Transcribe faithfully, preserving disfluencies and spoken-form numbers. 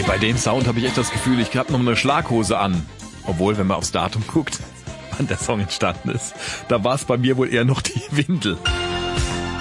Bei dem Sound habe ich echt das Gefühl, ich habe noch eine Schlaghose an. Obwohl, wenn man aufs Datum guckt, wann der Song entstanden ist, da war es bei mir wohl eher noch die Windel.